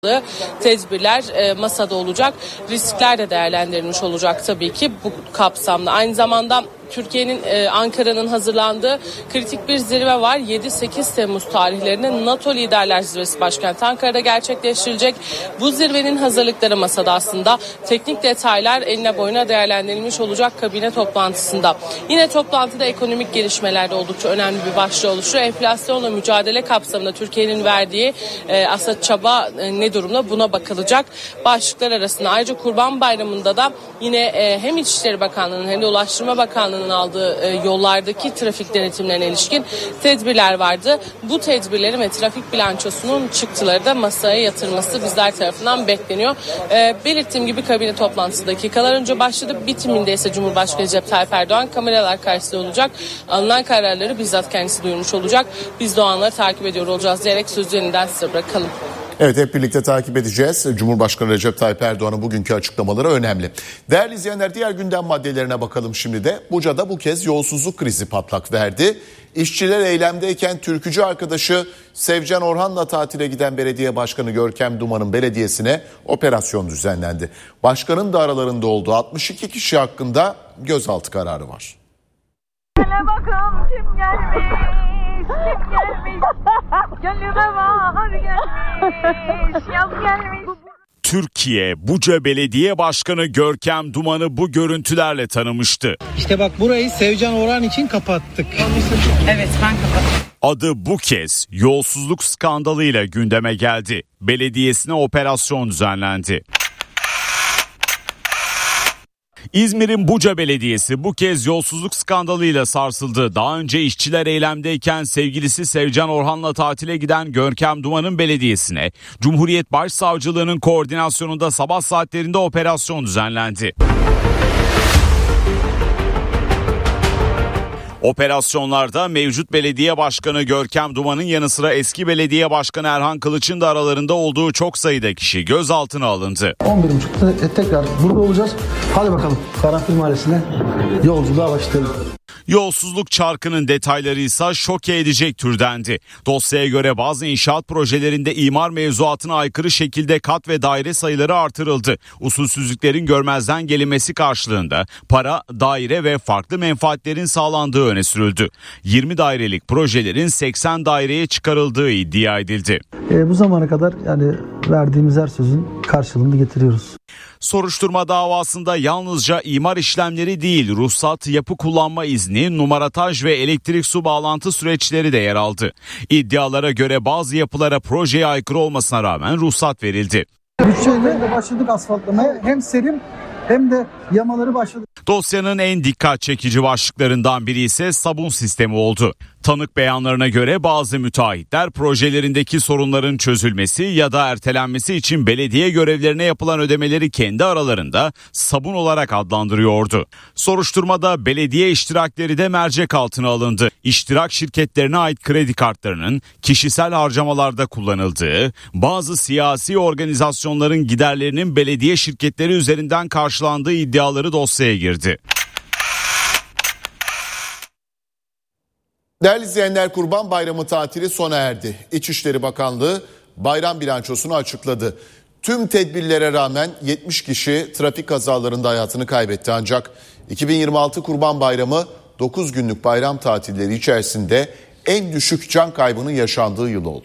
tedbirler masada olacak. Riskler de değerlendirilmiş olacak tabii ki bu kapsamda. Aynı zamanda Türkiye'nin Ankara'nın hazırlandığı kritik bir zirve var. 7-8 Temmuz tarihlerinde NATO Liderler Zirvesi başkent Ankara'da gerçekleştirilecek. Bu zirvenin hazırlıkları masada aslında. Teknik detaylar eline boyuna değerlendirilmiş olacak kabine toplantısında. Yine toplantıda ekonomik gelişmeler de oldukça önemli bir başlığı oluşuyor. Enflasyonla mücadele kapsamında Türkiye'nin verdiği aslında çaba ne durumda, buna bakılacak başlıklar arasında. Ayrıca Kurban Bayramı'nda da yine hem İçişleri Bakanlığı'nın hem de Ulaştırma Bakanlığı'nın aldığı yollardaki trafik denetimlerine ilişkin tedbirler vardı. Bu tedbirlerin ve trafik bilançosunun çıktıları da masaya yatırılması bizler tarafından bekleniyor. Belirttiğim gibi kabine toplantısı dakikalar önce başladı. Bitiminde ise Cumhurbaşkanı Recep Tayyip Erdoğan kameralar karşısında olacak. Alınan kararları bizzat kendisi duyurmuş olacak. Biz de o anları takip ediyor olacağız diyerek sözü yeniden size bırakalım. Evet, hep birlikte takip edeceğiz. Cumhurbaşkanı Recep Tayyip Erdoğan'ın bugünkü açıklamaları önemli. Değerli izleyenler, diğer gündem maddelerine bakalım şimdi de. Buca'da bu kez yolsuzluk krizi patlak verdi. İşçiler eylemdeyken türkücü arkadaşı Sevcan Orhan'la tatile giden belediye başkanı Görkem Duman'ın belediyesine operasyon düzenlendi. Başkanın da aralarında olduğu 62 kişi hakkında gözaltı kararı var. Hele bakın kim gelmiş, kim gelmiş, gönlüme bahar gelmiş, yaz gelmiş. Türkiye, Buca Belediye Başkanı Görkem Duman'ı bu görüntülerle tanımıştı. İşte bak, burayı Sevcan Orhan için kapattık. Evet, ben kapattım. Adı bu kez yolsuzluk skandalıyla gündeme geldi. Belediyesine operasyon düzenlendi. İzmir'in Buca Belediyesi bu kez yolsuzluk skandalıyla sarsıldı. Daha önce işçiler eylemdeyken sevgilisi Sevcan Orhan'la tatile giden Görkem Duman'ın belediyesine Cumhuriyet Başsavcılığı'nın koordinasyonunda sabah saatlerinde operasyon düzenlendi. Operasyonlarda mevcut belediye başkanı Görkem Duman'ın yanı sıra eski belediye başkanı Erhan Kılıç'ın da aralarında olduğu çok sayıda kişi gözaltına alındı. 11.30'da tekrar burada olacağız. Hadi bakalım Karanfil Mahallesi'ne yolculuğa başlayalım. Yolsuzluk çarkının detayları ise şoke edecek türdendi. Dosyaya göre bazı inşaat projelerinde imar mevzuatına aykırı şekilde kat ve daire sayıları artırıldı. Usulsüzlüklerin görmezden gelinmesi karşılığında para, daire ve farklı menfaatlerin sağlandığı öne sürüldü. 20 dairelik projelerin 80 daireye çıkarıldığı iddia edildi. Bu zamana kadar yani verdiğimiz her sözün karşılığını getiriyoruz. Soruşturma davasında yalnızca imar işlemleri değil, ruhsat, yapı kullanma izni, numarataj ve elektrik su bağlantı süreçleri de yer aldı. İddialara göre bazı yapılara projeye aykırı olmasına rağmen ruhsat verildi. Bütçeyle başladık asfaltlamaya, hem serim hem de yamaları başladık. Dosyanın en dikkat çekici başlıklarından biri ise sabun sistemi oldu. Tanık beyanlarına göre bazı müteahhitler projelerindeki sorunların çözülmesi ya da ertelenmesi için belediye görevlerine yapılan ödemeleri kendi aralarında sabun olarak adlandırıyordu. Soruşturmada belediye iştirakleri de mercek altına alındı. İştirak şirketlerine ait kredi kartlarının kişisel harcamalarda kullanıldığı, bazı siyasi organizasyonların giderlerinin belediye şirketleri üzerinden karşılandığı iddiaları dosyaya girdi. Değerli izleyenler, Kurban Bayramı tatili sona erdi. İçişleri Bakanlığı bayram bilançosunu açıkladı. Tüm tedbirlere rağmen 70 kişi trafik kazalarında hayatını kaybetti. Ancak 2026 Kurban Bayramı 9 günlük bayram tatilleri içerisinde en düşük can kaybının yaşandığı yıl oldu.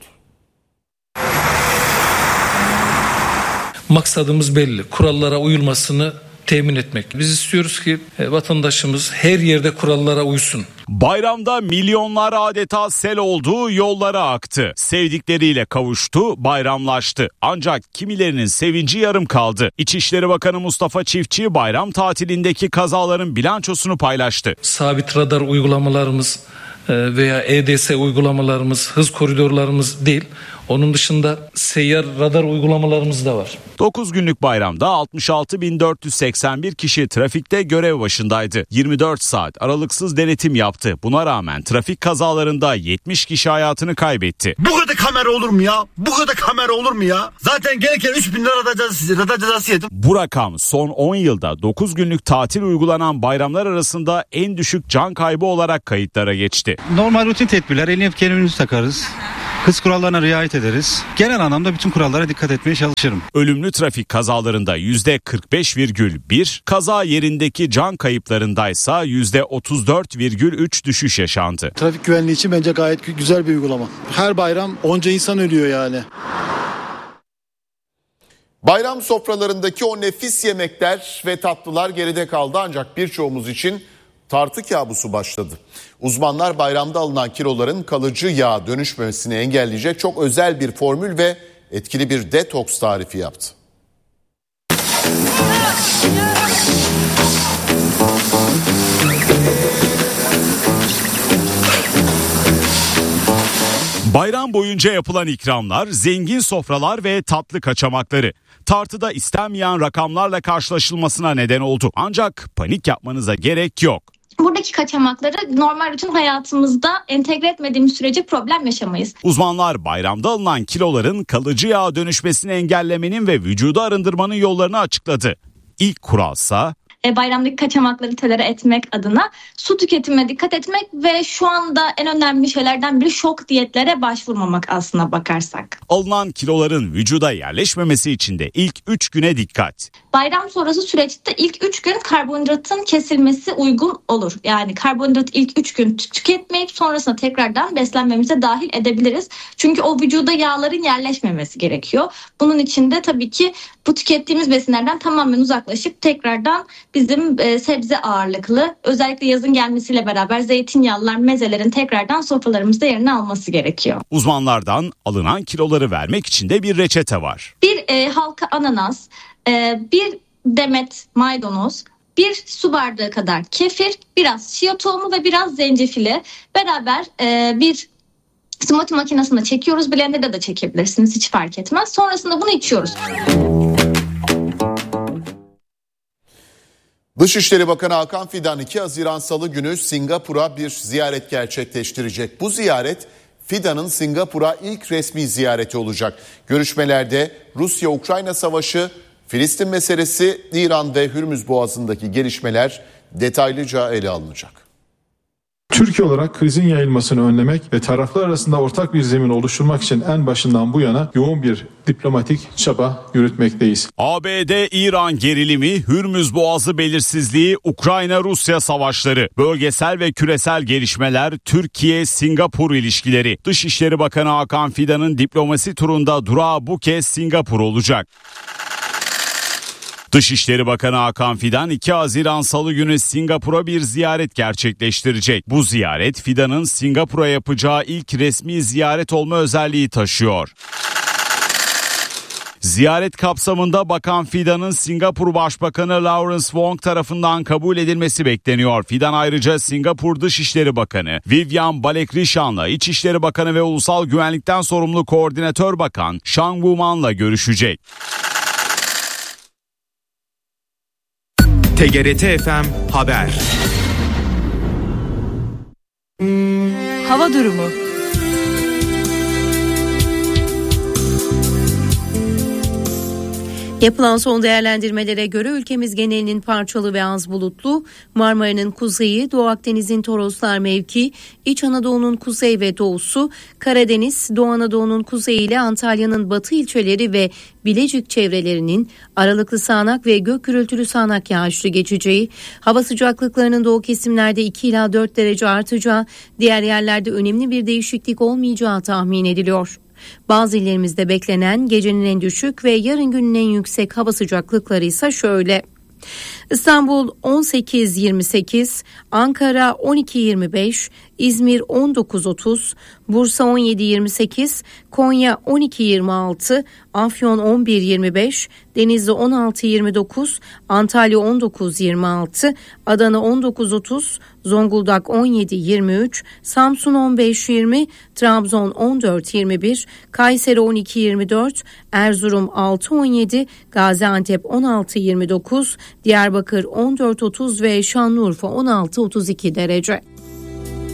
Maksadımız belli. Kurallara uyulmasını temin etmek. Biz istiyoruz ki vatandaşımız her yerde kurallara uysun. Bayramda milyonlar adeta sel oldu, yollara aktı. Sevdikleriyle kavuştu, bayramlaştı. Ancak kimilerinin sevinci yarım kaldı. İçişleri Bakanı Mustafa Çiftçi bayram tatilindeki kazaların bilançosunu paylaştı. Sabit radar uygulamalarımız veya EDS uygulamalarımız, hız koridorlarımız değil. Onun dışında seyyar radar uygulamalarımız da var. 9 günlük bayramda 66.481 kişi trafikte görev başındaydı. 24 saat aralıksız denetim yaptı. Buna rağmen trafik kazalarında 70 kişi hayatını kaybetti. Bu kadar kamera olur mu ya? Bu kadar kamera olur mu ya? Zaten gelirken 3.000 lira radar cezası yedim. Bu rakam son 10 yılda 9 günlük tatil uygulanan bayramlar arasında en düşük can kaybı olarak kayıtlara geçti. Normal rutin tedbirler, emniyet kemerimizi takarız. Hız kurallarına riayet ederiz. Genel anlamda bütün kurallara dikkat etmeye çalışırım. Ölümlü trafik kazalarında %45,1, kaza yerindeki can kayıplarındaysa %34,3 düşüş yaşandı. Trafik güvenliği için bence gayet güzel bir uygulama. Her bayram onca insan ölüyor yani. Bayram sofralarındaki o nefis yemekler ve tatlılar geride kaldı ancak birçoğumuz için tartı kabusu başladı. Uzmanlar bayramda alınan kiloların kalıcı yağa dönüşmemesini engelleyecek çok özel bir formül ve etkili bir detoks tarifi yaptı. Bayram boyunca yapılan ikramlar, zengin sofralar ve tatlı kaçamakları tartıda istenmeyen rakamlarla karşılaşılmasına neden oldu. Ancak panik yapmanıza gerek yok. Buradaki kaçamakları normal rutin hayatımızda entegre etmediğimiz sürece problem yaşamayız. Uzmanlar bayramda alınan kiloların kalıcı yağa dönüşmesini engellemenin ve vücudu arındırmanın yollarını açıkladı. İlk kuralsa bayramdaki kaçamakları tolere etmek adına su tüketimine dikkat etmek ve şu anda en önemli şeylerden biri şok diyetlere başvurmamak aslına bakarsak. Alınan kiloların vücuda yerleşmemesi için de ilk 3 güne dikkat. Bayram sonrası süreçte ilk 3 gün karbonhidratın kesilmesi uygun olur. Yani karbonhidrat ilk 3 gün tüketmeyip sonrasında tekrardan beslenmemize dahil edebiliriz. Çünkü o vücuda yağların yerleşmemesi gerekiyor. Bunun için de tabii ki bu tükettiğimiz besinlerden tamamen uzaklaşıp tekrardan bizim sebze ağırlıklı, özellikle yazın gelmesiyle beraber zeytinyağlılar, mezelerin tekrardan sofralarımızda yerini alması gerekiyor. Uzmanlardan alınan kiloları vermek için de bir reçete var. Bir halka ananas, bir demet maydanoz, bir su bardağı kadar kefir, biraz chia tohumu ve biraz zencefili beraber bir smoothie makinesinde çekiyoruz. Blender'da da çekebilirsiniz, hiç fark etmez. Sonrasında bunu içiyoruz. Dışişleri Bakanı Hakan Fidan 2 Haziran Salı günü Singapur'a bir ziyaret gerçekleştirecek. Bu ziyaret Fidan'ın Singapur'a ilk resmi ziyareti olacak. Görüşmelerde Rusya-Ukrayna savaşı, Filistin meselesi, İran ve Hürmüz Boğazı'ndaki gelişmeler detaylıca ele alınacak. Türkiye olarak krizin yayılmasını önlemek ve taraflar arasında ortak bir zemin oluşturmak için en başından bu yana yoğun bir diplomatik çaba yürütmekteyiz. ABD-İran gerilimi, Hürmüz Boğazı belirsizliği, Ukrayna-Rusya savaşları, bölgesel ve küresel gelişmeler, Türkiye-Singapur ilişkileri. Dışişleri Bakanı Hakan Fidan'ın diplomasi turunda durağı bu kez Singapur olacak. Dışişleri Bakanı Hakan Fidan 2 Haziran Salı günü Singapur'a bir ziyaret gerçekleştirecek. Bu ziyaret Fidan'ın Singapur'a yapacağı ilk resmi ziyaret olma özelliği taşıyor. Ziyaret kapsamında Bakan Fidan'ın Singapur Başbakanı Lawrence Wong tarafından kabul edilmesi bekleniyor. Fidan ayrıca Singapur Dışişleri Bakanı Vivian Balakrishnane'la İçişleri Bakanı ve Ulusal Güvenlikten sorumlu Koordinatör Bakan Shang Woo-man'la görüşecek. TGRT FM Haber. Hava durumu. Yapılan son değerlendirmelere göre ülkemiz genelinin parçalı ve az bulutlu, Marmara'nın kuzeyi, Doğu Akdeniz'in Toroslar mevki, İç Anadolu'nun kuzey ve doğusu, Karadeniz, Doğu Anadolu'nun kuzeyi ile Antalya'nın batı ilçeleri ve Bilecik çevrelerinin aralıklı sağanak ve gök gürültülü sağanak yağışlı geçeceği, hava sıcaklıklarının doğu kesimlerde 2 ila 4 derece artacağı, diğer yerlerde önemli bir değişiklik olmayacağı tahmin ediliyor. Bazı illerimizde beklenen gecenin en düşük ve yarın günün en yüksek hava sıcaklıkları ise şöyle. İstanbul 18-28, Ankara 12-25, İzmir 19-30, Bursa 17-28, Konya 12-26, Afyon 11-25, Denizli 16-29, Antalya 19-26, Adana 19-30, Zonguldak 17-23, Samsun 15-20, Trabzon 14-21, Kayseri 12-24, Erzurum 6-17, Gaziantep 16-29, Diyarbakır 14-30 ve Şanlıurfa 16-32 derece.